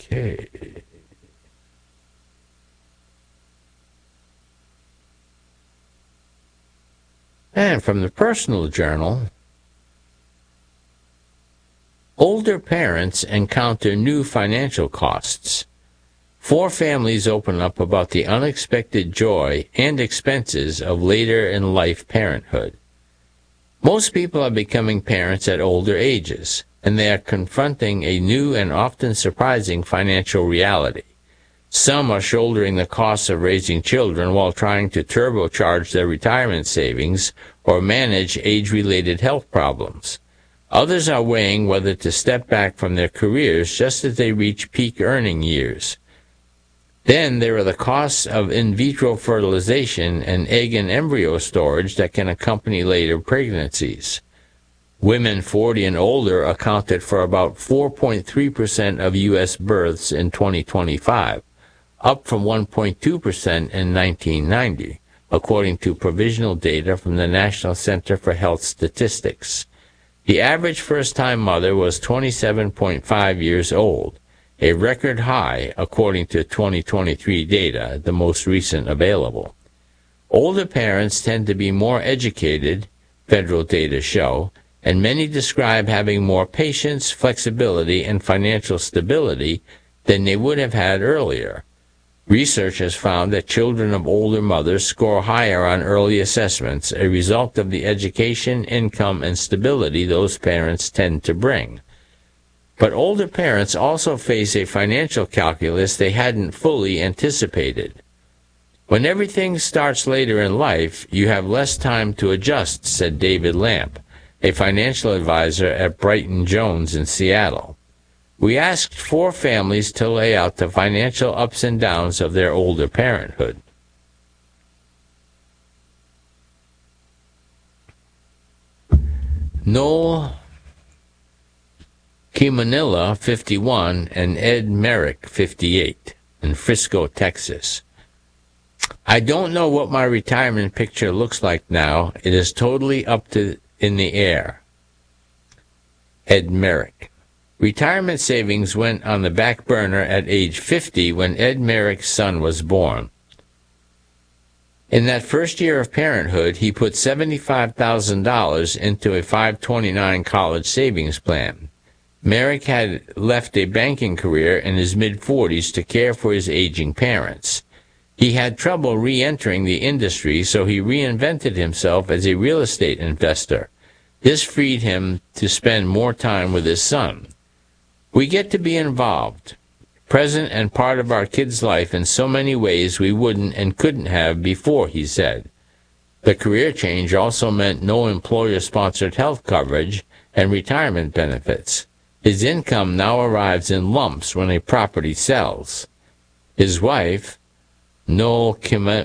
Okay. And from the Personal Journal, older parents encounter new financial costs. 4 families open up about the unexpected joy and expenses of later-in-life parenthood. Most people are becoming parents at older ages, and they are confronting a new and often surprising financial reality. Some are shouldering the costs of raising children while trying to turbocharge their retirement savings or manage age-related health problems. Others are weighing whether to step back from their careers just as they reach peak earning years. Then there are the costs of in vitro fertilization and egg and embryo storage that can accompany later pregnancies. Women 40 and older accounted for about 4.3% of U.S. births in 2025, up from 1.2% in 1990, according to provisional data from the National Center for Health Statistics. The average first-time mother was 27.5 years old, a record high according to 2023 data, the most recent available. Older parents tend to be more educated, federal data show, and many describe having more patience, flexibility, and financial stability than they would have had earlier. Research has found that children of older mothers score higher on early assessments, a result of the education, income, and stability those parents tend to bring. But older parents also face a financial calculus they hadn't fully anticipated. When everything starts later in life, you have less time to adjust, said David Lamp, a financial advisor at Brighton Jones in Seattle. We asked 4 families to lay out the financial ups and downs of their older parenthood. Noel Kimanila, 51, and Ed Merrick, 58, in Frisco, Texas. I don't know what my retirement picture looks like now. It is totally up in the air. Ed Merrick. Retirement savings went on the back burner at age 50 when Ed Merrick's son was born. In that first year of parenthood, he put $75,000 into a 529 college savings plan. Merrick had left a banking career in his mid-40s to care for his aging parents. He had trouble re-entering the industry, so he reinvented himself as a real estate investor. This freed him to spend more time with his son. We get to be involved, present and part of our kids' life in so many ways we wouldn't and couldn't have before, he said. The career change also meant no employer-sponsored health coverage and retirement benefits. His income now arrives in lumps when a property sells. His wife, Noel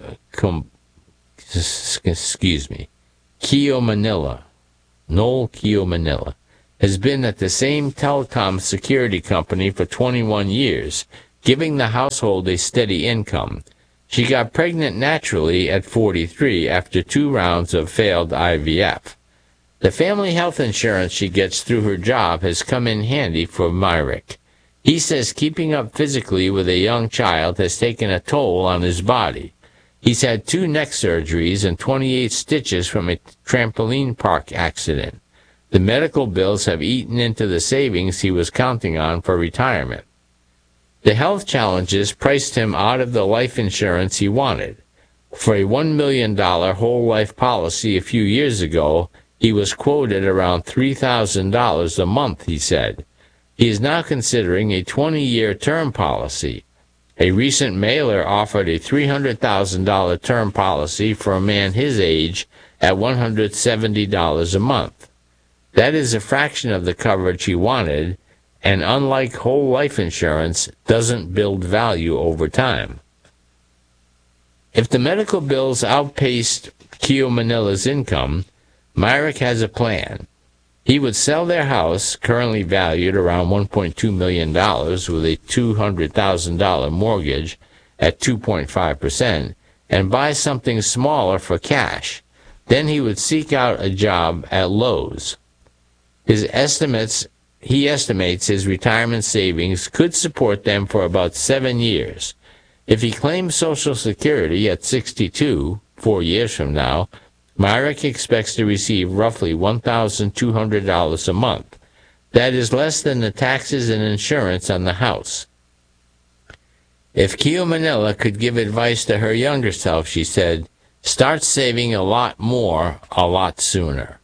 Kiomanila, has been at the same telecom security company for 21 years, giving the household a steady income. She got pregnant naturally at 43 after 2 rounds of failed IVF. The family health insurance she gets through her job has come in handy for Myrick. He says keeping up physically with a young child has taken a toll on his body. He's had 2 neck surgeries and 28 stitches from a trampoline park accident. The medical bills have eaten into the savings he was counting on for retirement. The health challenges priced him out of the life insurance he wanted. For a $1 million whole life policy a few years ago, he was quoted around $3,000 a month, he said. He is now considering a 20-year term policy. A recent mailer offered a $300,000 term policy for a man his age at $170 a month. That is a fraction of the coverage he wanted, and unlike whole life insurance, doesn't build value over time. If the medical bills outpaced Kiomanila's income, Myrick has a plan. He would sell their house, currently valued around $1.2 million with a $200,000 mortgage at 2.5%, and buy something smaller for cash. Then he would seek out a job at Lowe's. His estimates he estimates his retirement savings could support them for about 7 years. If he claims Social Security at 62, 4 years from now, Myrick expects to receive roughly $1,200 a month. That is less than the taxes and insurance on the house. If Keo Manila could give advice to her younger self, she said, start saving a lot more, a lot sooner.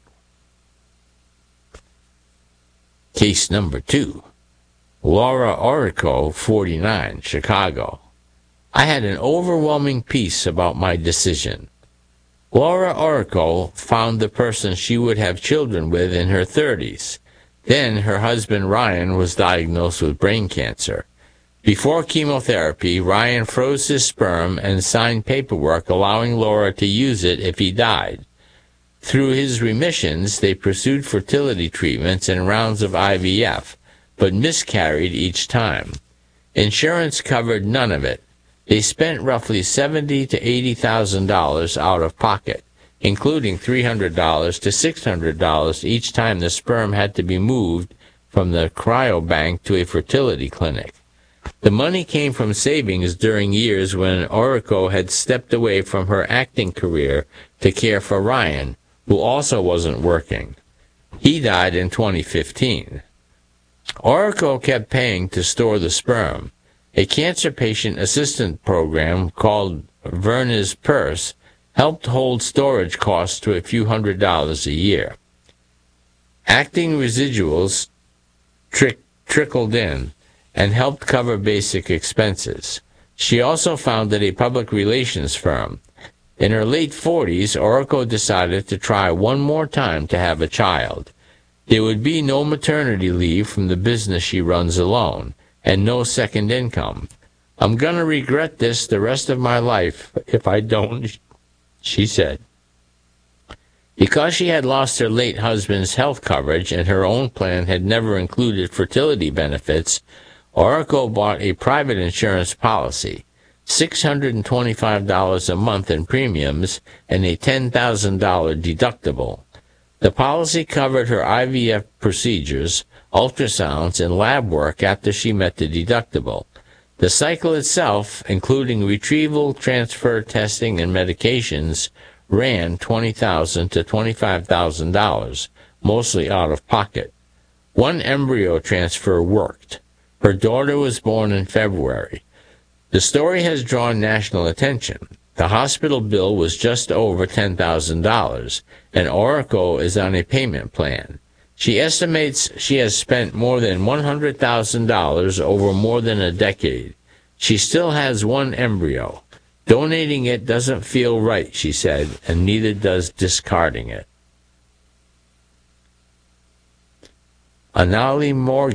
Case number 2. Laura Orico, 49, Chicago. I had an overwhelming peace about my decision. Laura Orico found the person she would have children with in her 30s. Then her husband Ryan was diagnosed with brain cancer. Before chemotherapy, Ryan froze his sperm and signed paperwork allowing Laura to use it if he died. Through his remissions, they pursued fertility treatments and rounds of IVF, but miscarried each time. Insurance covered none of it. They spent roughly $70,000 to $80,000 out of pocket, including $300 to $600 each time the sperm had to be moved from the cryobank to a fertility clinic. The money came from savings during years when Orico had stepped away from her acting career to care for Ryan, who also wasn't working. He died in 2015. Orico kept paying to store the sperm. A cancer patient assistance program called Verna's Purse helped hold storage costs to a few $100s a year. Acting residuals trickled in and helped cover basic expenses. She also founded a public relations firm. In her late 40s, Orico decided to try one more time to have a child. There would be no maternity leave from the business she runs alone, and no second income. I'm going to regret this the rest of my life if I don't, she said. Because she had lost her late husband's health coverage and her own plan had never included fertility benefits, Orico bought a private insurance policy, $625 a month in premiums, and a $10,000 deductible. The policy covered her IVF procedures, ultrasounds, and lab work after she met the deductible. The cycle itself, including retrieval, transfer, testing, and medications, ran $20,000 to $25,000, mostly out of pocket. One embryo transfer worked. Her daughter was born in February. The story has drawn national attention. The hospital bill was just over $10,000, and Orico is on a payment plan. She estimates she has spent more than $100,000 over more than a decade. She still has one embryo. Donating it doesn't feel right, she said, and neither does discarding it. Anali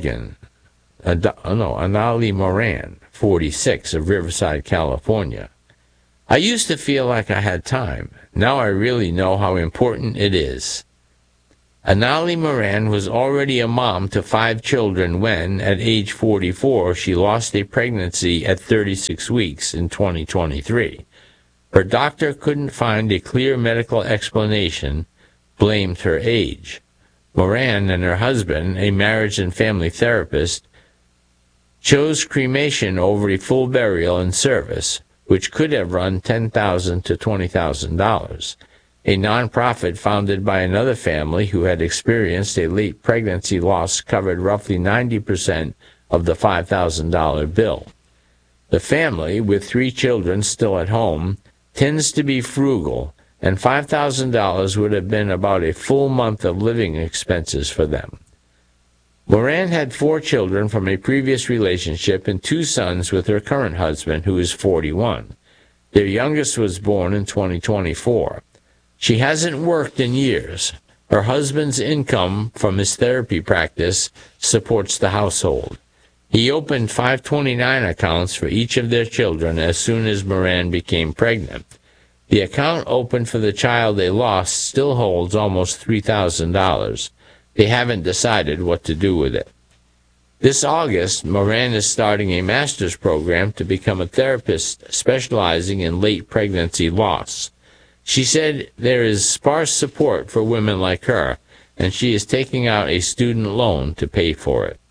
Moran, 46, of Riverside, California. I used to feel like I had time. Now I really know how important it is. Anali Moran was already a mom to 5 children when, at age 44, she lost a pregnancy at 36 weeks in 2023. Her doctor couldn't find a clear medical explanation, blamed her age. Moran and her husband, a marriage and family therapist, chose cremation over a full burial and service, which could have run $10,000 to $20,000. A nonprofit founded by another family who had experienced a late pregnancy loss covered roughly 90% of the $5,000 bill. The family, with 3 children still at home, tends to be frugal, and $5,000 would have been about a full month of living expenses for them. Moran had 4 children from a previous relationship and 2 sons with her current husband, who is 41. Their youngest was born in 2024. She hasn't worked in years. Her husband's income from his therapy practice supports the household. He opened 529 accounts for each of their children as soon as Moran became pregnant. The account opened for the child they lost still holds almost $3,000. They haven't decided what to do with it. This August, Moran is starting a master's program to become a therapist specializing in late pregnancy loss. She said there is sparse support for women like her, and she is taking out a student loan to pay for it.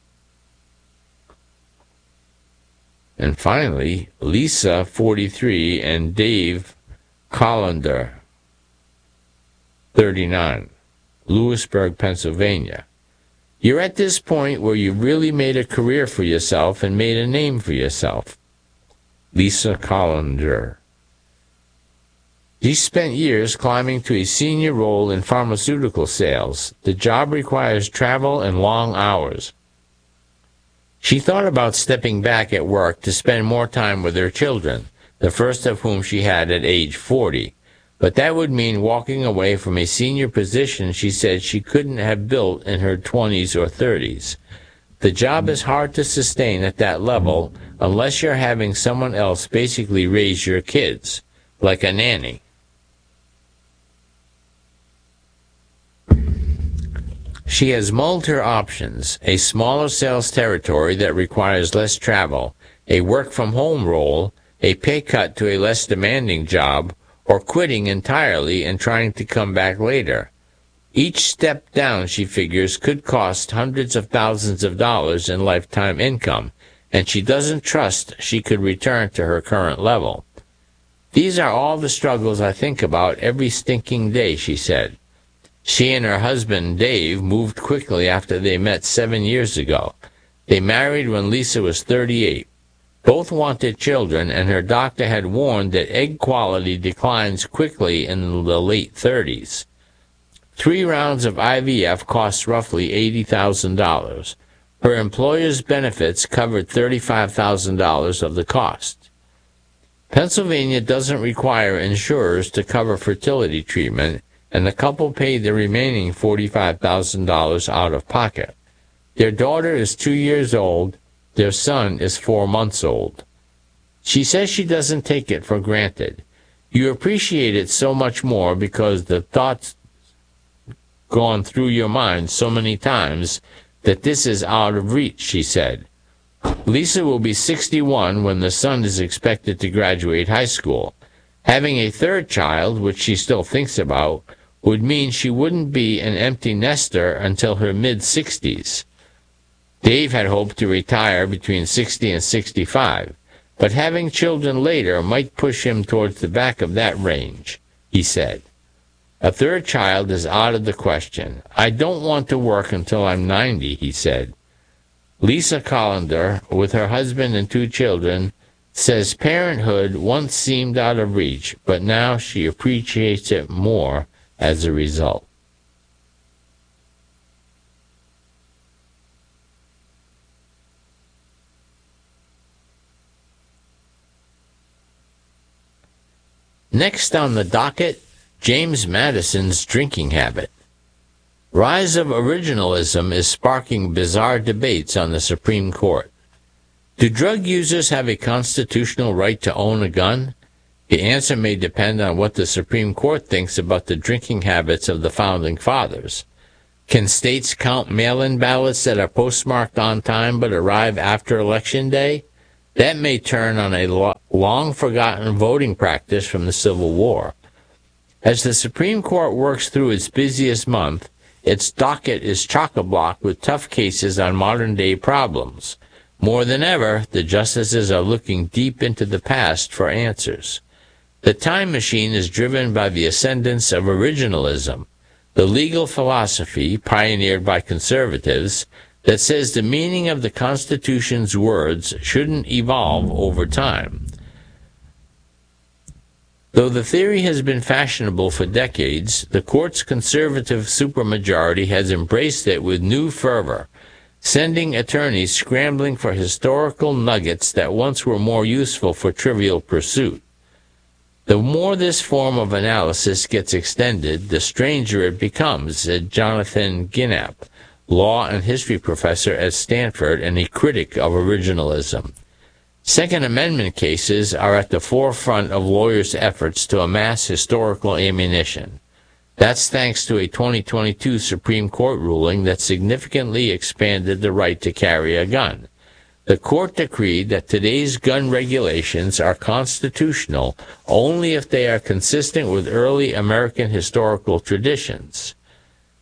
And finally, Lisa, 43, and Dave Collender, 39, Lewisburg, Pennsylvania. You're at this point where you've really made a career for yourself and made a name for yourself. Lisa Collender. She spent years climbing to a senior role in pharmaceutical sales. The job requires travel and long hours. She thought about stepping back at work to spend more time with her children, the first of whom she had at age 40. But that would mean walking away from a senior position she said she couldn't have built in her 20s or 30s. The job is hard to sustain at that level unless you're having someone else basically raise your kids, like a nanny. She has mulled her options: a smaller sales territory that requires less travel, a work-from-home role, a pay cut to a less demanding job, or quitting entirely and trying to come back later. Each step down, she figures, could cost hundreds of thousands of dollars in lifetime income, and she doesn't trust she could return to her current level. These are all the struggles I think about every stinking day, she said. She and her husband, Dave, moved quickly after they met 7 years ago. They married when Lisa was 38. Both wanted children, and her doctor had warned that egg quality declines quickly in the late 30s. 3 rounds of IVF cost roughly $80,000. Her employer's benefits covered $35,000 of the cost. Pennsylvania doesn't require insurers to cover fertility treatment, and the couple paid the remaining $45,000 out of pocket. Their daughter is 2 years old. Their son is 4 months old. She says she doesn't take it for granted. You appreciate it so much more because the thought's gone through your mind so many times that this is out of reach, she said. Lisa will be 61 when the son is expected to graduate high school. Having a third child, which she still thinks about, would mean she wouldn't be an empty nester until her mid-60s. Dave had hoped to retire between 60 and 65, but having children later might push him towards the back of that range, he said. A third child is out of the question. I don't want to work until I'm 90, he said. Lisa Collender, with her husband and 2 children, says parenthood once seemed out of reach, but now she appreciates it more as a result. Next on the docket, James Madison's drinking habit. Rise of originalism is sparking bizarre debates on the Supreme Court. Do drug users have a constitutional right to own a gun? The answer may depend on what the Supreme Court thinks about the drinking habits of the Founding Fathers. Can states count mail-in ballots that are postmarked on time but arrive after Election Day? That may turn on a long-forgotten voting practice from the Civil War. As the Supreme Court works through its busiest month, its docket is chock-a-block with tough cases on modern-day problems. More than ever, the justices are looking deep into the past for answers. The time machine is driven by the ascendance of originalism, the legal philosophy pioneered by conservatives that says the meaning of the Constitution's words shouldn't evolve over time. Though the theory has been fashionable for decades, the court's conservative supermajority has embraced it with new fervor, sending attorneys scrambling for historical nuggets that once were more useful for trivial pursuit. The more this form of analysis gets extended, the stranger it becomes, said Jonathan Ginap, law and history professor at Stanford and a critic of originalism. Second Amendment cases are at the forefront of lawyers' efforts to amass historical ammunition. That's thanks to a 2022 Supreme Court ruling that significantly expanded the right to carry a gun. The court decreed that today's gun regulations are constitutional only if they are consistent with early American historical traditions.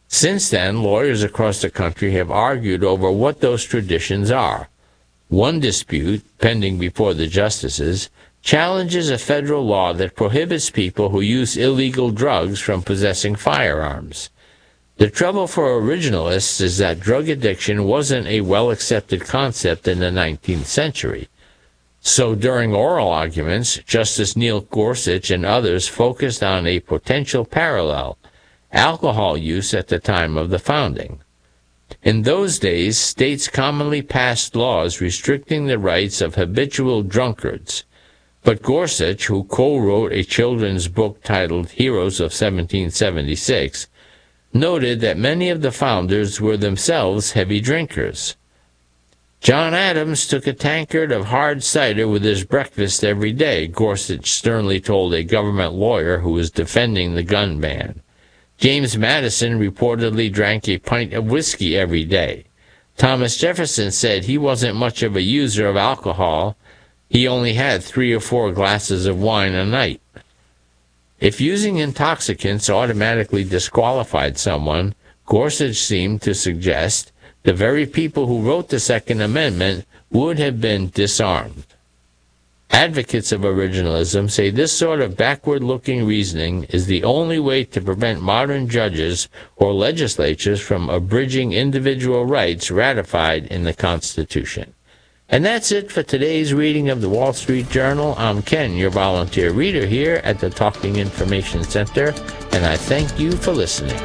Since then, lawyers across the country have argued over what those traditions are. One dispute, pending before the justices, challenges a federal law that prohibits people who use illegal drugs from possessing firearms. The trouble for originalists is that drug addiction wasn't a well-accepted concept in the 19th century. So during oral arguments, Justice Neil Gorsuch and others focused on a potential parallel, alcohol use at the time of the founding. In those days, states commonly passed laws restricting the rights of habitual drunkards. But Gorsuch, who co-wrote a children's book titled Heroes of 1776, noted that many of the founders were themselves heavy drinkers. John Adams took a tankard of hard cider with his breakfast every day, Gorsuch sternly told a government lawyer who was defending the gun ban. James Madison reportedly drank a pint of whiskey every day. Thomas Jefferson said he wasn't much of a user of alcohol. He only had 3 or 4 glasses of wine a night. If using intoxicants automatically disqualified someone, Gorsuch seemed to suggest the very people who wrote the Second Amendment would have been disarmed. Advocates of originalism say this sort of backward-looking reasoning is the only way to prevent modern judges or legislatures from abridging individual rights ratified in the Constitution. And that's it for today's reading of the Wall Street Journal. I'm Ken, your volunteer reader here at the Talking Information Center, and I thank you for listening.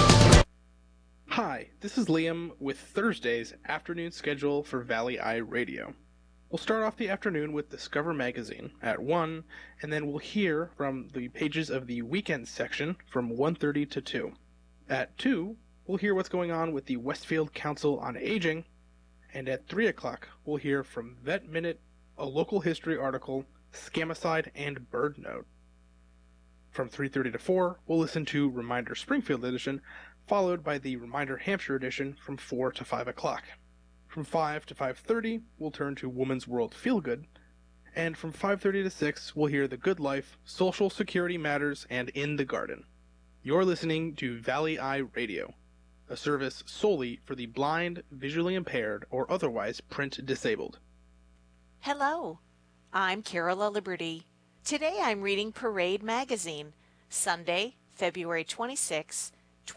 Hi, this is Liam with Thursday's afternoon schedule for Valley Eye Radio. We'll start off the afternoon with Discover Magazine at 1, and then we'll hear from the pages of the weekend section from 1:30 to 2. At 2, we'll hear what's going on with the Westfield Council on Aging, and at 3 o'clock, we'll hear from Vet Minute, a local history article, Scamicide, and Bird Note. From 3:30 to 4, we'll listen to Reminder Springfield Edition, followed by the Reminder Hampshire Edition from 4 to 5 o'clock. From 5 to 5:30, we'll turn to Woman's World Feel Good, and from 5:30 to 6, we'll hear The Good Life, Social Security Matters, and In the Garden. You're listening to Valley Eye Radio, a service solely for the blind, visually impaired, or otherwise print disabled. Hello, I'm Carola Liberty. Today I'm reading Parade Magazine, Sunday, February 26,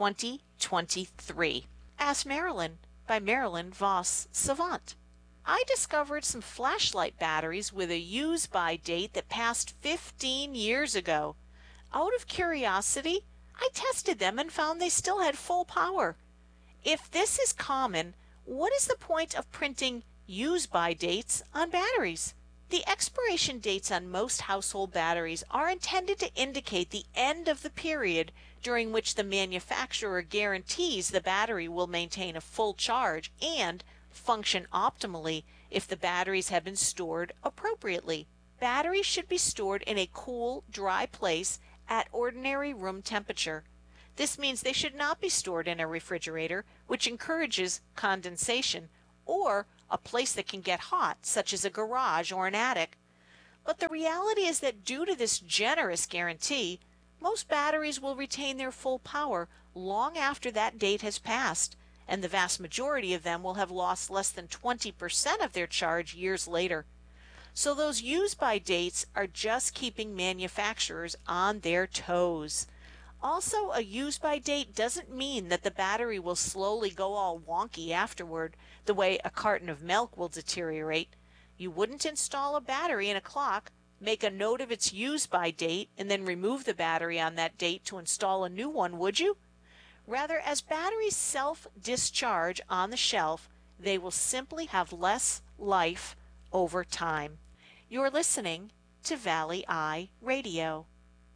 2023. Ask Marilyn by Marilyn Voss Savant. I discovered some flashlight batteries with a use-by date that passed 15 years ago. Out of curiosity, I tested them and found they still had full power. If this is common, what is the point of printing use-by dates on batteries? The expiration dates on most household batteries are intended to indicate the end of the period during which the manufacturer guarantees the battery will maintain a full charge and function optimally if the batteries have been stored appropriately. Batteries should be stored in a cool, dry place at ordinary room temperature. This means they should not be stored in a refrigerator, which encourages condensation, or a place that can get hot, such as a garage or an attic. But the reality is that due to this generous guarantee, most batteries will retain their full power long after that date has passed, and the vast majority of them will have lost less than 20% of their charge years later. So those use-by dates are just keeping manufacturers on their toes. Also, a use-by date doesn't mean that the battery will slowly go all wonky afterward, the way a carton of milk will deteriorate. You wouldn't install a battery in a clock, make a note of its use-by date, and then remove the battery on that date to install a new one, would you? Rather, as batteries self-discharge on the shelf, they will simply have less life over time. You're listening to Valley Eye Radio.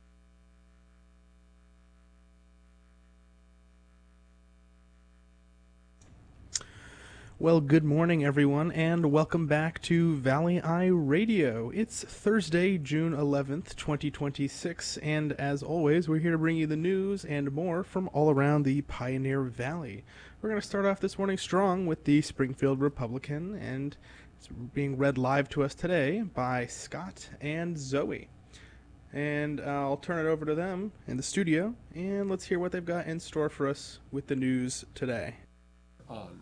Well, good morning, everyone, and welcome back to Valley Eye Radio. It's Thursday, June 11th, 2026, and as always, we're here to bring you the news and more from all around the Pioneer Valley. We're going to start off this morning strong with the Springfield Republican, and it's being read live to us today by Scott and Zoe. And I'll turn it over to them in the studio, and let's hear what they've got in store for us with the news today. On.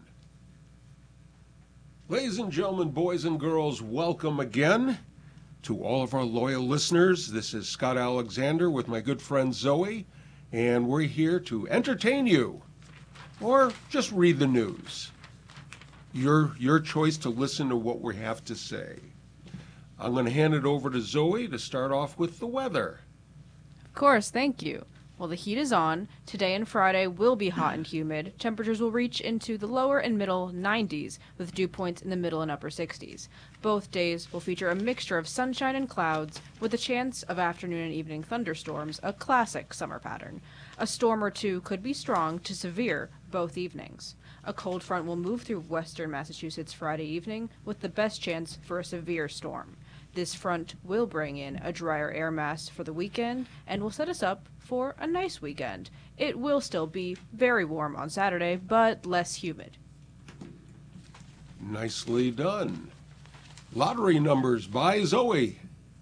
Ladies and gentlemen, boys and girls, welcome again to all of our loyal listeners. This is Scott Alexander with my good friend Zoe, and we're here to entertain you or just read the news. Your choice to listen to what we have to say. I'm going to hand it over to Zoe to start off with the weather. Of course, thank you. Well, the heat is on. Today and Friday will be hot and humid. Temperatures will reach into the lower and middle 90s, with dew points in the middle and upper 60s. Both days will feature a mixture of sunshine and clouds, with a chance of afternoon and evening thunderstorms, a classic summer pattern. A storm or two could be strong to severe both evenings. A cold front will move through western Massachusetts Friday evening, with the best chance for a severe storm. This front will bring in a drier air mass for the weekend and will set us up for a nice weekend. It will still be very warm on Saturday, but less humid. Nicely done. Lottery numbers by Zoe.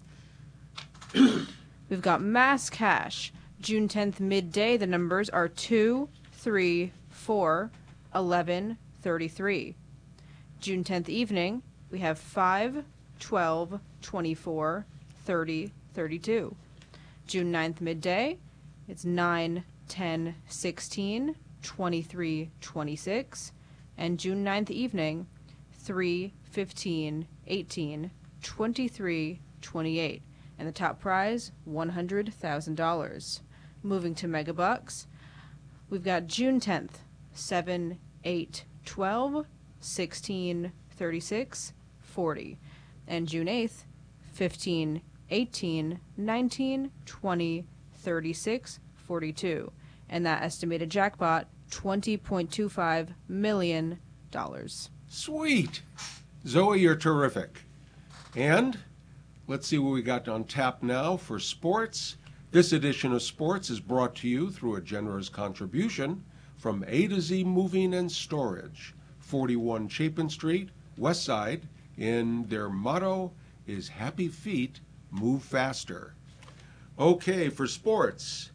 We've got mass cash. June 10th midday, the numbers are 2, 3, 4, 11, 33. June 10th evening, we have 5, 12, 24, 30, 32. June 9th midday, it's 9, 10, 16, 23, 26. And June 9th evening, 3, 15, 18, 23, 28. And the top prize, $100,000. Moving to Megabucks, we've got June 10th, 7, 8, 12, 16, 36, 40. And June 8th, 15, 18, 19, 20, 36, 42. And that estimated jackpot, $20.25 million. Sweet. Zoe, you're terrific. And let's see what we got on tap now for sports. This edition of Sports is brought to you through a generous contribution from A to Z Moving and Storage, 41 Chapin Street, West Side, and their motto is Happy Feet Move Faster. Okay, for sports.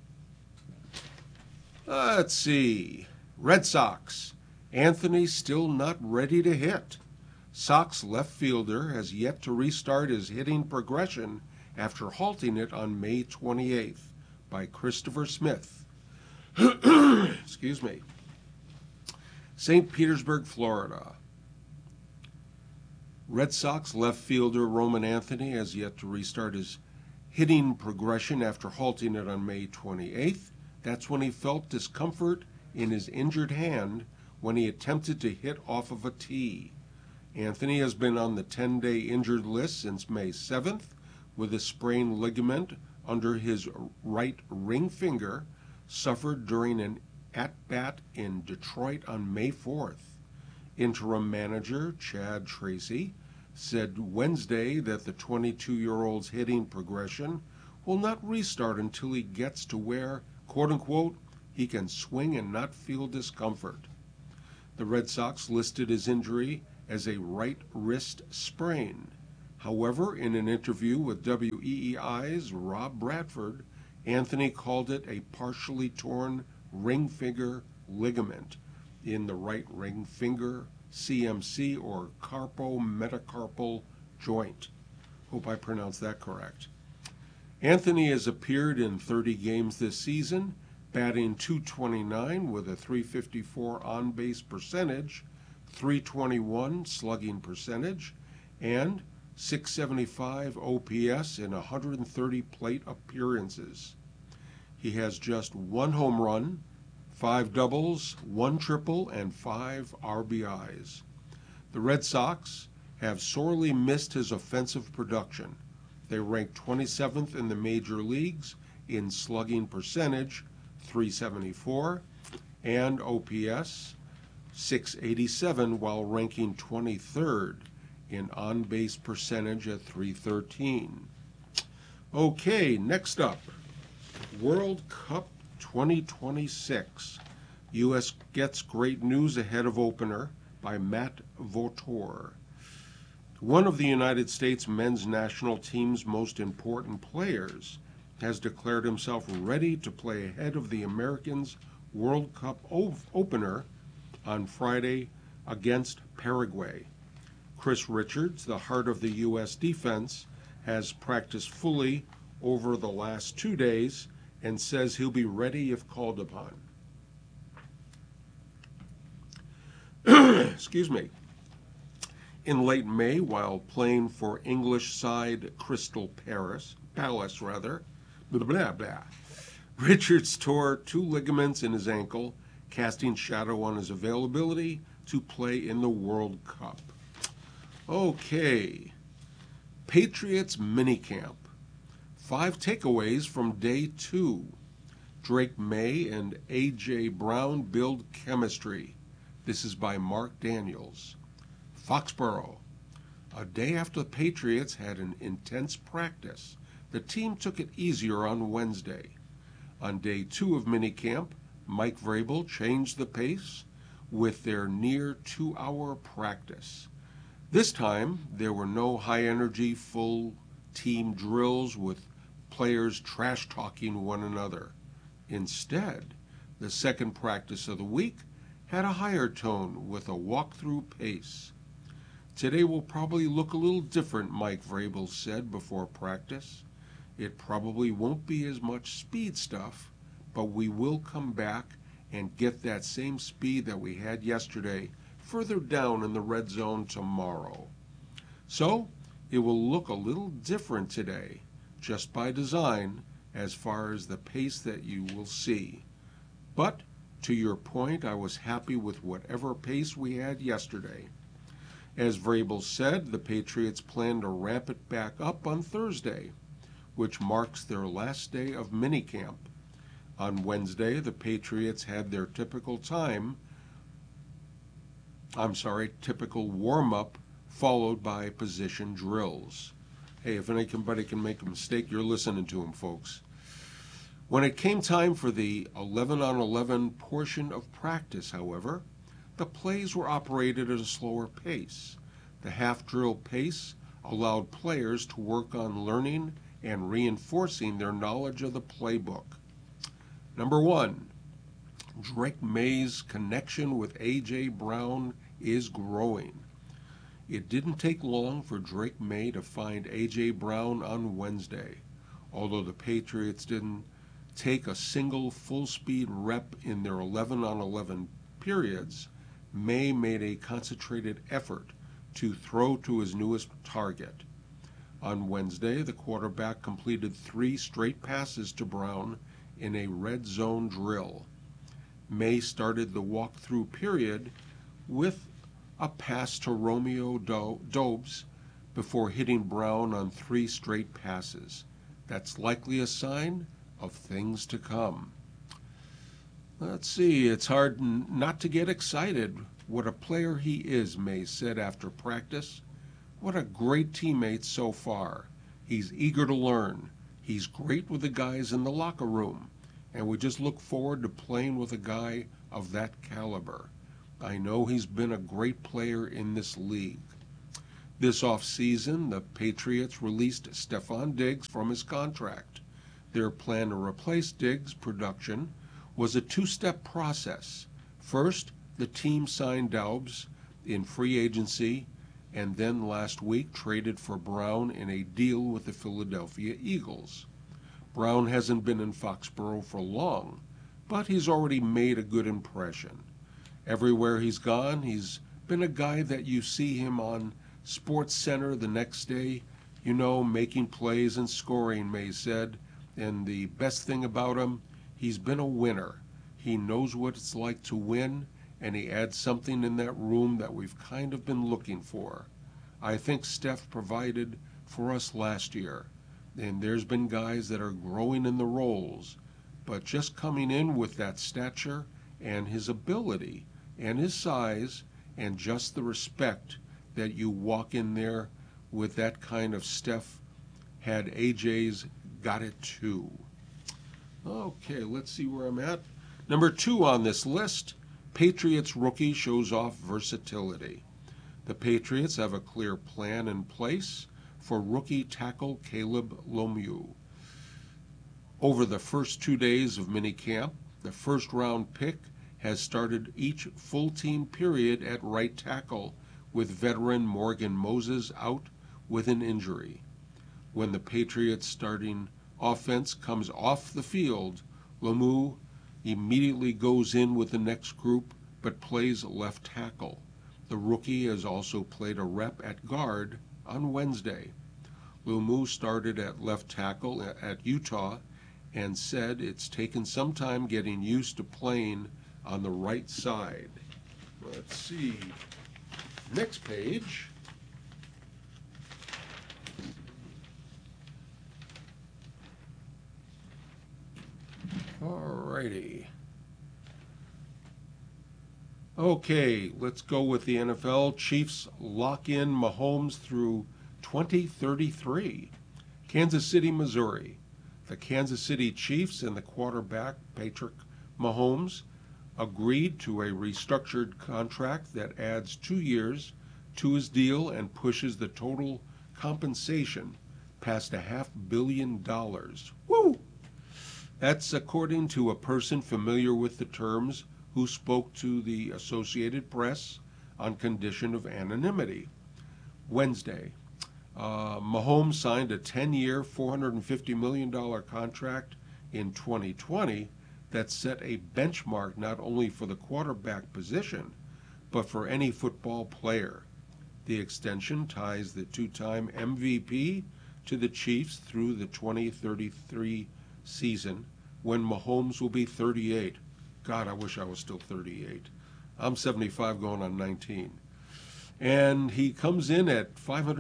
Let's see. Red Sox. Anthony still not ready to hit. Sox left fielder has yet to restart his hitting progression after halting it on May 28th by Christopher Smith. Excuse me. St. Petersburg, Florida. Red Sox left fielder Roman Anthony has yet to restart his hitting progression after halting it on May 28th. That's when he felt discomfort in his injured hand when he attempted to hit off of a tee. Anthony has been on the 10-day injured list since May 7th with a sprained ligament under his right ring finger suffered during an at-bat in Detroit on May 4th. Interim manager Chad Tracy said Wednesday that the 22-year-old's hitting progression will not restart until he gets to where, quote-unquote, he can swing and not feel discomfort. The Red Sox listed his injury as a right wrist sprain. However, in an interview with WEEI's Rob Bradford, Anthony called it a partially torn ring finger ligament in the right ring finger CMC or carpometacarpal joint. Hope I pronounced that correct. Anthony has appeared in 30 games this season, batting .229 with a .354 on-base percentage, .321 slugging percentage, and .675 OPS in 130 plate appearances. He has just 1 home run, 5 doubles, 1 triple, and 5 RBIs. The Red Sox have sorely missed his offensive production. They rank 27th in the major leagues in slugging percentage, .374, and OPS, .687, while ranking 23rd in on-base percentage at .313. Okay, next up, World Cup 2026. U.S. gets great news ahead of opener by Matt Votor. One of the United States men's national team's most important players has declared himself ready to play ahead of the Americans' World Cup opener on Friday against Paraguay. Chris Richards, the heart of the U.S. defense, has practiced fully over the last 2 days and says he'll be ready if called upon. Excuse me. In late May, while playing for English side Crystal Palace, Richards tore 2 ligaments in his ankle, casting shadow on his availability to play in the World Cup. Okay, Patriots minicamp. 5 takeaways from day 2. Drake May and A.J. Brown build chemistry. This is by Mark Daniels. Foxborough. A day after the Patriots had an intense practice, the team took it easier on Wednesday. On day 2 of minicamp, Mike Vrabel changed the pace with their near 2-hour practice. This time, there were no high-energy, full team drills with players trash-talking one another. Instead, the second practice of the week had a higher tone with a walk-through pace. Today will probably look a little different, Mike Vrabel said before practice. It probably won't be as much speed stuff, but we will come back and get that same speed that we had yesterday further down in the red zone tomorrow. So, it will look a little different today, just by design, as far as the pace that you will see. But, to your point, I was happy with whatever pace we had yesterday. As Vrabel said, the Patriots plan to ramp it back up on Thursday, which marks their last day of minicamp. On Wednesday, the Patriots had their typical warm-up, followed by position drills. Hey, if anybody can make a mistake, you're listening to them, folks. When it came time for the 11-on-11 portion of practice, however, the plays were operated at a slower pace. The half-drill pace allowed players to work on learning and reinforcing their knowledge of the playbook. Number 1, Drake May's connection with A.J. Brown is growing. It didn't take long for Drake May to find A.J. Brown on Wednesday. Although the Patriots didn't take a single full-speed rep in their 11-on-11 periods, May made a concentrated effort to throw to his newest target. On Wednesday, the quarterback completed 3 straight passes to Brown in a red zone drill. May started the walk-through period with a pass to Romeo Doubs before hitting Brown on 3 straight passes. That's likely a sign of things to come. Let's see, it's hard not to get excited. What a player he is, May said after practice. What a great teammate so far. He's eager to learn. He's great with the guys in the locker room. And we just look forward to playing with a guy of that caliber. I know he's been a great player in this league. This offseason, the Patriots released Stefon Diggs from his contract. Their plan to replace Diggs' production was a 2-step process. First, the team signed Doubs in free agency and then last week traded for Brown in a deal with the Philadelphia Eagles. Brown hasn't been in Foxborough for long, but he's already made a good impression. Everywhere he's gone, he's been a guy that you see him on Sports Center the next day, making plays and scoring, May said. And the best thing about him, he's been a winner. He knows what it's like to win, and he adds something in that room that we've kind of been looking for. I think Steph provided for us last year, and there's been guys that are growing in the roles, but just coming in with that stature and his ability and his size and just the respect that you walk in there with that kind of Steph had AJ's got it too. Okay, let's see where I'm at. Number 2 on this list, Patriots rookie shows off versatility. The Patriots have a clear plan in place for rookie tackle Caleb Lemieux. Over the first 2 days of minicamp, the first-round pick has started each full-team period at right tackle, with veteran Morgan Moses out with an injury. When the Patriots' starting offense comes off the field, Lemieux immediately goes in with the next group but plays left tackle. The rookie has also played a rep at guard on Wednesday. Lemieux started at left tackle at Utah and said it's taken some time getting used to playing on the right side. Let's see. Next page. Alrighty. Okay, let's go with the NFL. Chiefs lock in Mahomes through 2033. Kansas City, Missouri. The Kansas City Chiefs and the quarterback, Patrick Mahomes, agreed to a restructured contract that adds 2 years to his deal and pushes the total compensation past $500 million. Woo! That's according to a person familiar with the terms who spoke to the Associated Press on condition of anonymity. Wednesday, Mahomes signed a 10-year, $450 million contract in 2020 that set a benchmark not only for the quarterback position, but for any football player. The extension ties the two-time MVP to the Chiefs through the 2033 season, when Mahomes will be 38. God, I wish I was still 38. I'm 75 going on 19. And he comes in at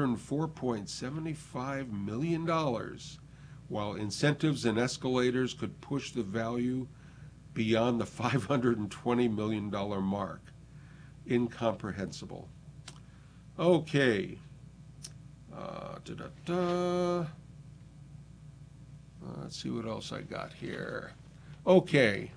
$504.75 million, while incentives and escalators could push the value beyond the $520 million mark. Incomprehensible. Okay. Let's see what else I got here. Okay.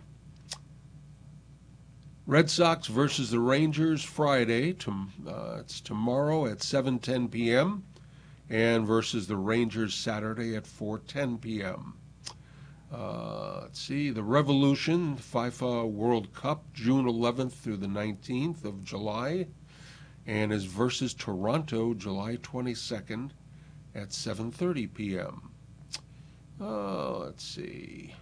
Red Sox versus the Rangers Friday. It's tomorrow at 7:10 p.m. and versus the Rangers Saturday at 4:10 p.m. Let's see. The Revolution FIFA World Cup, June 11th through the 19th of July, and is versus Toronto, July 22nd at 7:30 p.m. Let's see.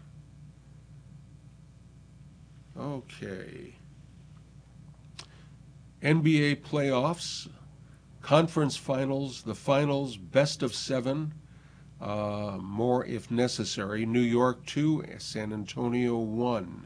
Okay. NBA playoffs, conference finals, the finals, best of 7, more if necessary. New York 2, San Antonio 1.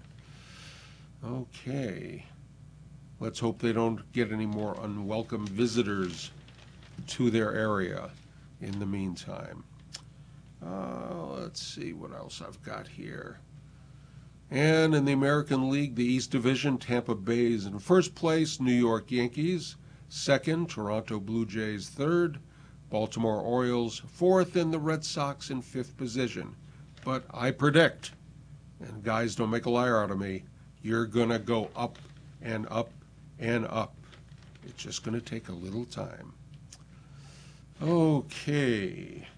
Okay. Let's hope they don't get any more unwelcome visitors to their area in the meantime. Let's see what else I've got here. And in the American League, the East Division, Tampa Bay is in first place, New York Yankees second, Toronto Blue Jays third, Baltimore Orioles fourth, and the Red Sox in fifth position. But I predict, and guys, don't make a liar out of me, you're going to go up and up and up. It's just going to take a little time. Okay.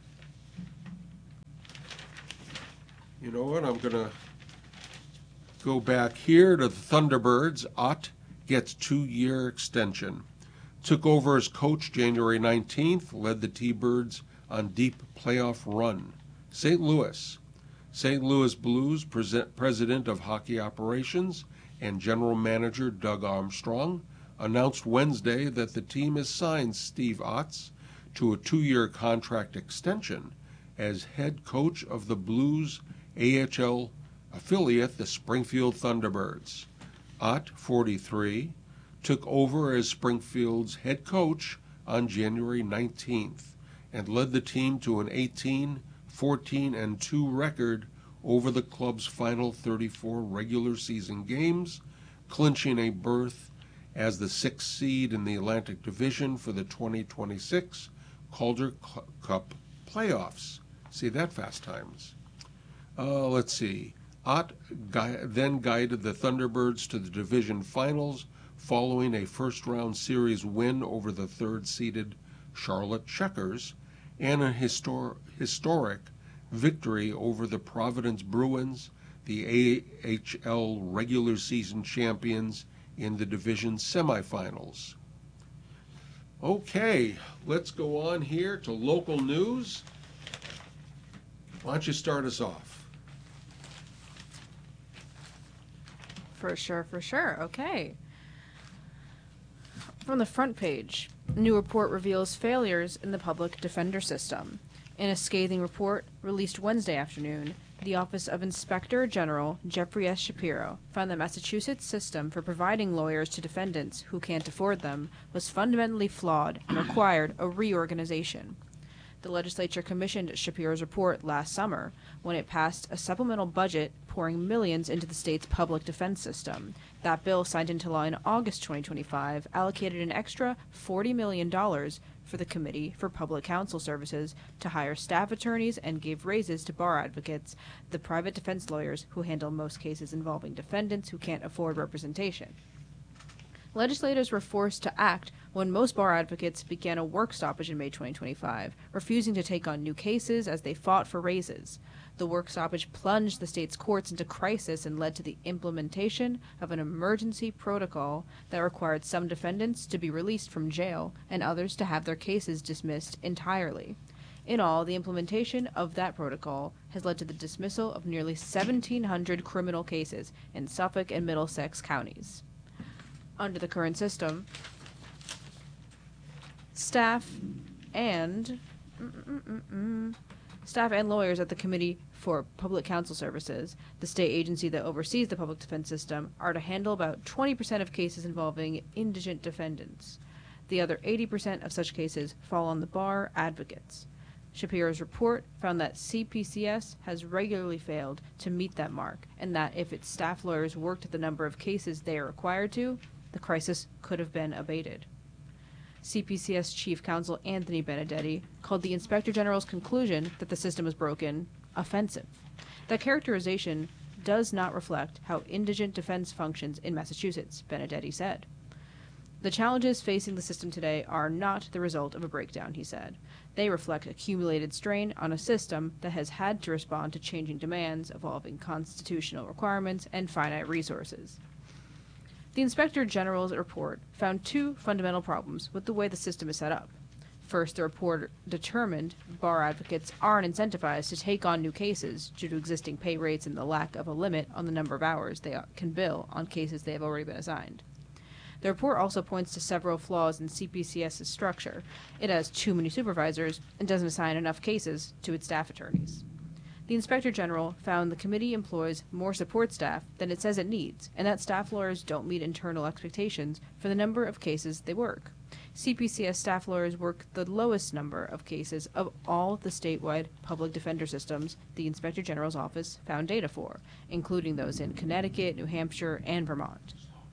You know what? I'm going to go back here to the Thunderbirds. Ott gets 2-year extension. Took over as coach January 19th, led the T-Birds on deep playoff run. St. Louis Blues president of hockey operations and general manager Doug Armstrong announced Wednesday that the team has signed Steve Ott to a 2-year contract extension as head coach of the Blues AHL affiliate, the Springfield Thunderbirds. Ott, 43, took over as Springfield's head coach on January 19th and led the team to an 18-14-2 record over the club's final 34 regular season games, clinching a berth as the 6th seed in the Atlantic Division for the 2026 Calder Cup playoffs. See that fast times. Let's see. Ott then guided the Thunderbirds to the division finals following a first-round series win over the third-seeded Charlotte Checkers and a historic victory over the Providence Bruins, the AHL regular season champions, in the division semifinals. Okay, let's go on here to local news. Why don't you start us off? For sure. Okay. From the front page, new report reveals failures in the public defender system. In a scathing report released Wednesday afternoon, the Office of Inspector General Jeffrey S. Shapiro found that Massachusetts' system for providing lawyers to defendants who can't afford them was fundamentally flawed and required a reorganization. The legislature commissioned Shapiro's report last summer when it passed a supplemental budget pouring millions into the state's public defense system. That bill, signed into law in August 2025, allocated an extra $40 million for the Committee for Public Counsel Services to hire staff attorneys and gave raises to bar advocates, the private defense lawyers who handle most cases involving defendants who can't afford representation. Legislators were forced to act when most bar advocates began a work stoppage in May 2025, refusing to take on new cases as they fought for raises. The work stoppage plunged the state's courts into crisis and led to the implementation of an emergency protocol that required some defendants to be released from jail and others to have their cases dismissed entirely. In all, the implementation of that protocol has led to the dismissal of nearly 1,700 criminal cases in Suffolk and Middlesex counties. Under the current system, staff and lawyers at the Committee for Public Counsel Services, the state agency that oversees the public defense system, are to handle about 20% of cases involving indigent defendants. The other 80% of such cases fall on the bar advocates. Shapiro's report found that CPCS has regularly failed to meet that mark, and that if its staff lawyers worked at the number of cases they are required to, the crisis could have been abated. CPCS Chief Counsel Anthony Benedetti called the Inspector General's conclusion that the system is broken offensive. That characterization does not reflect how indigent defense functions in Massachusetts, Benedetti said. The challenges facing the system today are not the result of a breakdown, he said. They reflect accumulated strain on a system that has had to respond to changing demands, evolving constitutional requirements, and finite resources. The Inspector General's report found two fundamental problems with the way the system is set up. First, the report determined bar advocates aren't incentivized to take on new cases due to existing pay rates and the lack of a limit on the number of hours they can bill on cases they have already been assigned. The report also points to several flaws in CPCS's structure. It has too many supervisors and doesn't assign enough cases to its staff attorneys. The Inspector General found the committee employs more support staff than it says it needs, and that staff lawyers don't meet internal expectations for the number of cases they work. CPCS staff lawyers work the lowest number of cases of all the statewide public defender systems the Inspector General's office found data for, including those in Connecticut, New Hampshire, and Vermont.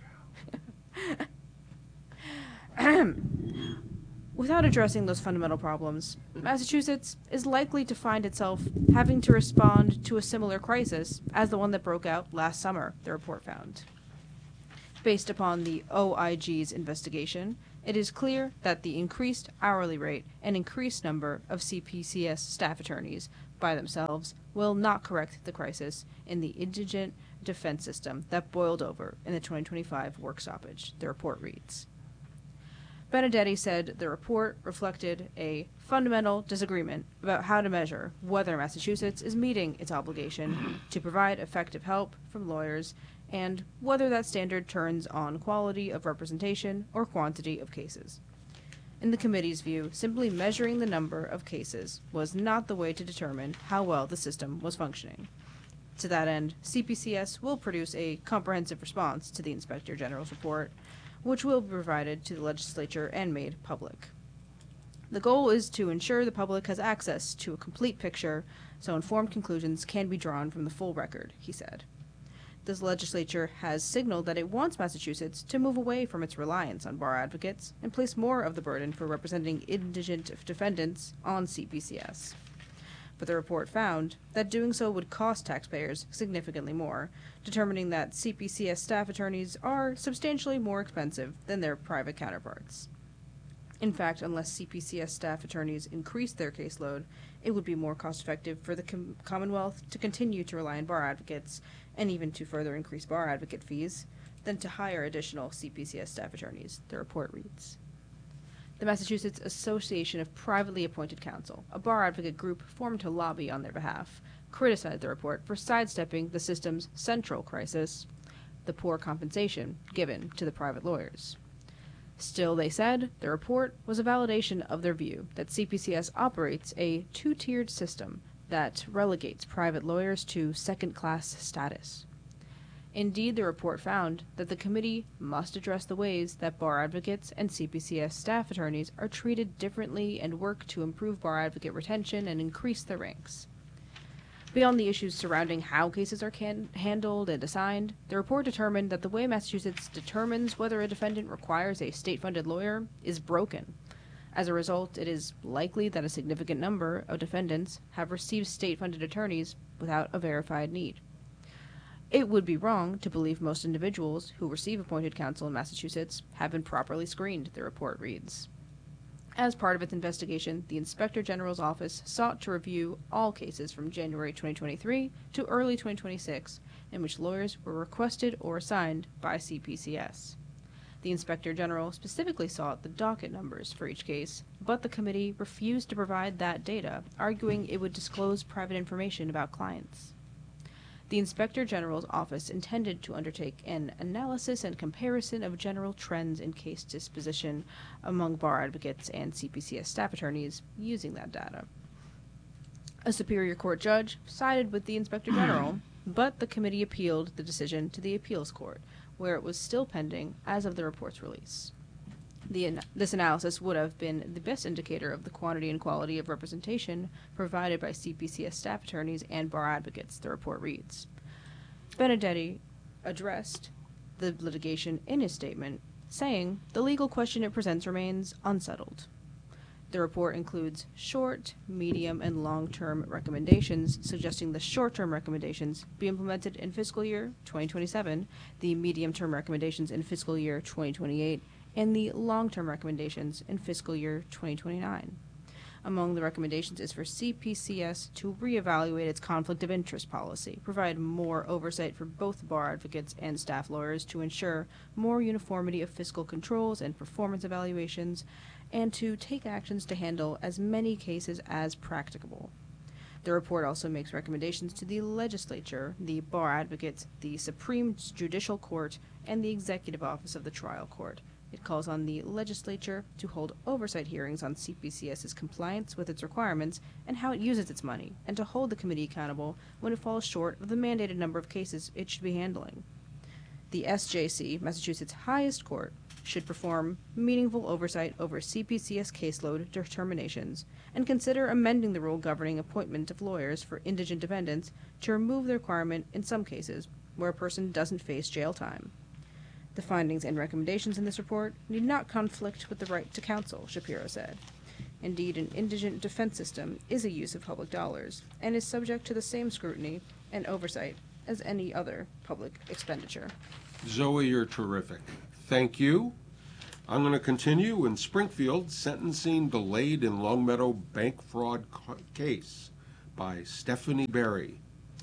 Without addressing those fundamental problems, Massachusetts is likely to find itself having to respond to a similar crisis as the one that broke out last summer, the report found. Based upon the OIG's investigation, it is clear that the increased hourly rate and increased number of CPCS staff attorneys by themselves will not correct the crisis in the indigent defense system that boiled over in the 2025 work stoppage, the report reads. Benedetti said the report reflected a fundamental disagreement about how to measure whether Massachusetts is meeting its obligation to provide effective help from lawyers and whether that standard turns on quality of representation or quantity of cases. In the committee's view, simply measuring the number of cases was not the way to determine how well the system was functioning. To that end, CPCS will produce a comprehensive response to the Inspector General's report, which will be provided to the legislature and made public. The goal is to ensure the public has access to a complete picture so informed conclusions can be drawn from the full record, he said. This legislature has signaled that it wants Massachusetts to move away from its reliance on bar advocates and place more of the burden for representing indigent defendants on CPCS. But the report found that doing so would cost taxpayers significantly more, determining that CPCS staff attorneys are substantially more expensive than their private counterparts. In fact, unless CPCS staff attorneys increased their caseload, it would be more cost-effective for the Commonwealth to continue to rely on bar advocates, and even to further increase bar advocate fees, than to hire additional CPCS staff attorneys, the report reads. The Massachusetts Association of Privately Appointed Counsel, a bar advocate group formed to lobby on their behalf, criticized the report for sidestepping the system's central crisis, the poor compensation given to the private lawyers. Still, they said, the report was a validation of their view that CPCS operates a two-tiered system that relegates private lawyers to second-class status. Indeed, the report found that the committee must address the ways that bar advocates and CPCS staff attorneys are treated differently and work to improve bar advocate retention and increase their ranks. Beyond the issues surrounding how cases are handled and assigned, the report determined that the way Massachusetts determines whether a defendant requires a state-funded lawyer is broken. As a result, it is likely that a significant number of defendants have received state-funded attorneys without a verified need. It would be wrong to believe most individuals who receive appointed counsel in Massachusetts have been properly screened, the report reads. As part of its investigation, the Inspector General's office sought to review all cases from January 2023 to early 2026 in which lawyers were requested or assigned by CPCS. The Inspector General specifically sought the docket numbers for each case, but the committee refused to provide that data, arguing it would disclose private information about clients. The Inspector General's office intended to undertake an analysis and comparison of general trends in case disposition among bar advocates and CPCS staff attorneys using that data. A Superior Court judge sided with the Inspector General, but the committee appealed the decision to the Appeals Court, where it was still pending as of the report's release. This analysis would have been the best indicator of the quantity and quality of representation provided by CPCS staff attorneys and bar advocates, the report reads. Benedetti addressed the litigation in his statement, saying, the legal question it presents remains unsettled. The report includes short, medium, and long-term recommendations, suggesting the short-term recommendations be implemented in fiscal year 2027, the medium-term recommendations in fiscal year 2028, and the long-term recommendations in fiscal year 2029. Among the recommendations is for CPCS to reevaluate its conflict of interest policy, provide more oversight for both bar advocates and staff lawyers to ensure more uniformity of fiscal controls and performance evaluations, and to take actions to handle as many cases as practicable. The report also makes recommendations to the legislature, the bar advocates, the Supreme Judicial Court, and the Executive Office of the Trial Court. It calls on the legislature to hold oversight hearings on CPCS's compliance with its requirements and how it uses its money, and to hold the committee accountable when it falls short of the mandated number of cases it should be handling. The SJC, Massachusetts' highest court, should perform meaningful oversight over CPCS caseload determinations and consider amending the rule governing appointment of lawyers for indigent defendants to remove the requirement in some cases where a person doesn't face jail time. The findings and recommendations in this report need not conflict with the right to counsel, Shapiro said. Indeed, an indigent defense system is a use of public dollars and is subject to the same scrutiny and oversight as any other public expenditure. Zoe, you're terrific. Thank you. I'm going to continue. In Springfield, sentencing delayed in Longmeadow bank fraud case by Stephanie Berry.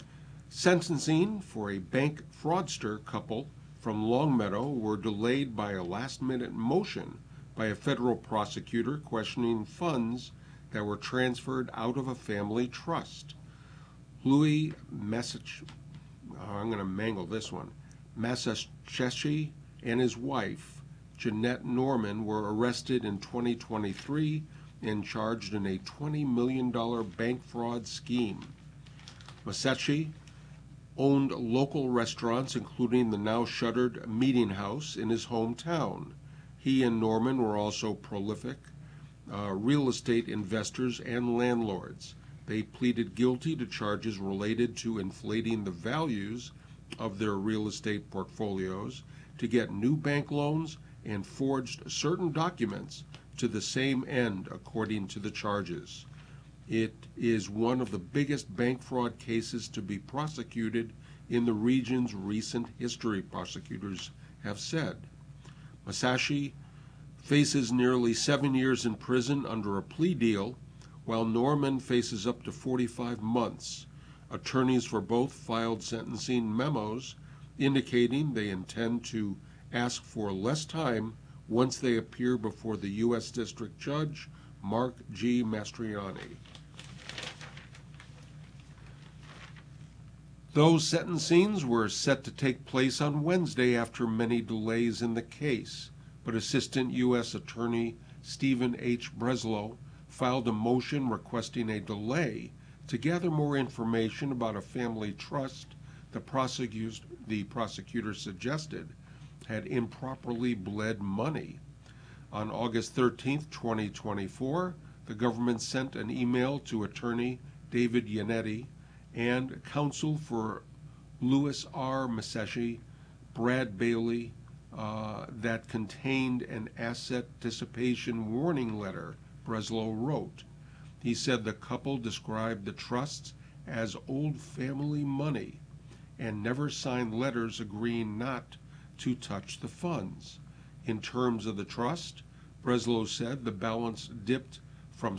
Sentencing for a bank fraudster couple from Longmeadow were delayed by a last-minute motion by a federal prosecutor questioning funds that were transferred out of a family trust. Louis Massachetti and his wife, Jeanette Norman, were arrested in 2023 and charged in a $20 million bank fraud scheme. Massachetti owned local restaurants, including the now shuttered Meeting House in his hometown. He and Norman were also prolific real estate investors and landlords. They pleaded guilty to charges related to inflating the values of their real estate portfolios to get new bank loans and forged certain documents to the same end, according to the charges. It is one of the biggest bank fraud cases to be prosecuted in the region's recent history, prosecutors have said. Massachetti faces nearly 7 years in prison under a plea deal, while Norman faces up to 45 months. Attorneys for both filed sentencing memos indicating they intend to ask for less time once they appear before the U.S. District Judge Mark G. Mastriani. Those sentencings were set to take place on Wednesday after many delays in the case, but Assistant U.S. Attorney Stephen H. Breslow filed a motion requesting a delay to gather more information about a family trust the prosecutor suggested had improperly bled money. On August 13, 2024, the government sent an email to attorney David Yannetti and counsel for Louis R. Masechi, Brad Bailey, that contained an asset dissipation warning letter, Breslow wrote. He said the couple described the trusts as old family money and never signed letters agreeing not to touch the funds. In terms of the trust, Breslow said the balance dipped from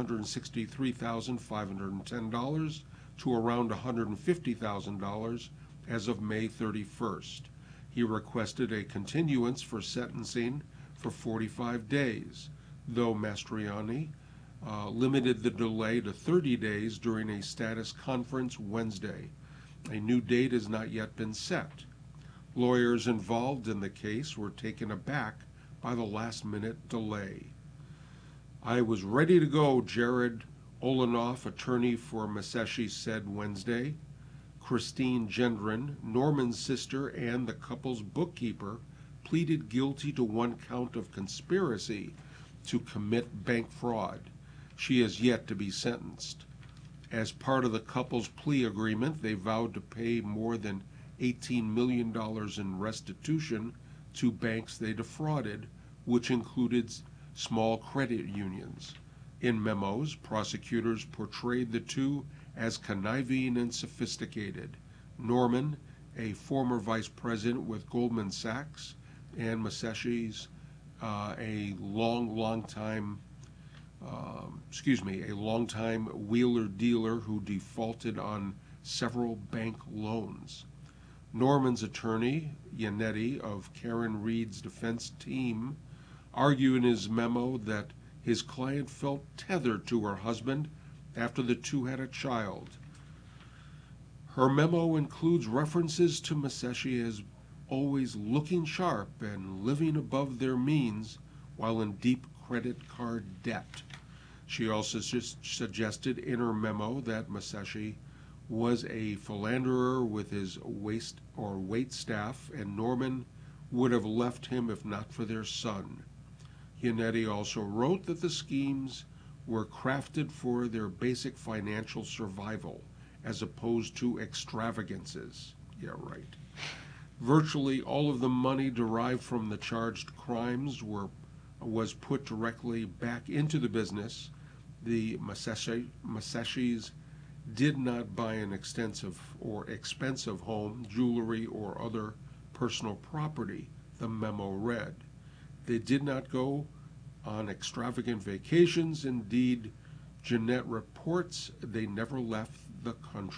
$763,510 to around $150,000 as of May 31st. He requested a continuance for sentencing for 45 days, though Mastriani limited the delay to 30 days during a status conference Wednesday. A new date has not yet been set. Lawyers involved in the case were taken aback by the last-minute delay. I was ready to go, Jared Olenoff, attorney for Masechi, said Wednesday. Christine Gendron, Norman's sister and the couple's bookkeeper, pleaded guilty to one count of conspiracy to commit bank fraud. She is yet to be sentenced. As part of the couple's plea agreement, they vowed to pay more than $18 million in restitution to banks they defrauded, which included small credit unions. In memos, prosecutors portrayed the two as conniving and sophisticated. Norman, a former vice president with Goldman Sachs, and Masechi's a longtime wheeler dealer who defaulted on several bank loans. Norman's attorney, Yannetti of Karen Reed's defense team, argued in his memo that his client felt tethered to her husband after the two had a child. Her memo includes references to Masechi as always looking sharp and living above their means while in deep credit card debt. She also suggested in her memo that Masechi was a philanderer with his wait staff, and Norman would have left him if not for their son. Yannetti also wrote that the schemes were crafted for their basic financial survival as opposed to extravagances. Yeah, right. Virtually all of the money derived from the charged crimes was put directly back into the business. The Masechis did not buy an extensive or expensive home, jewelry, or other personal property, the memo read. They did not go on extravagant vacations. Indeed, Jeanette reports they never left the country.